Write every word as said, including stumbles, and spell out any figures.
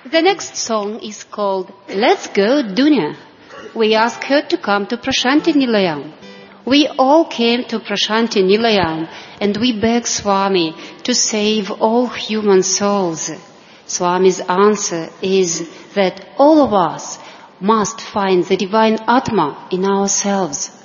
The next song is called Let's Go Dunya. We ask her to come to Prashanti Nilayam. We all came to Prashanti Nilayam and we beg Swami to save all human souls. Swami's answer is that all of us must find the divine Atma in ourselves.